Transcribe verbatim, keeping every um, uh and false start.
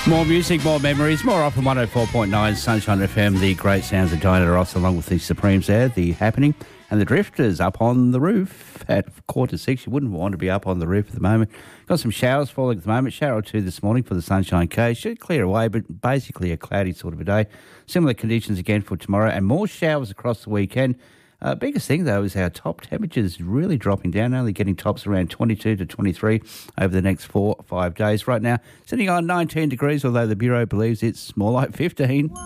More music, more memories, more often one oh four point nine Sunshine F M, the great sounds of Diana Ross, along with the Supremes there, the Happening, and the Drifters up on the roof at quarter to six. You wouldn't want to be up on the roof at the moment. Got some showers falling at the moment, shower or two this morning for the Sunshine Coast. Should clear away, but basically a cloudy sort of a day. Similar conditions again for tomorrow, and more showers across the weekend. Uh, biggest thing, though, is our top temperatures really dropping down, only getting tops around twenty-two to twenty-three over the next four or five days. Right now, sitting on nineteen degrees, although the Bureau believes it's more like fifteen.